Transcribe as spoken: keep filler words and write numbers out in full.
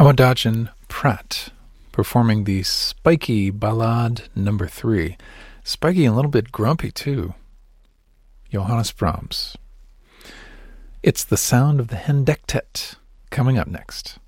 Amadochin Pratt performing the Spiky Ballade number three. Spiky and a little bit grumpy too. Johannes Brahms. It's the sound of the Hendektet coming up next.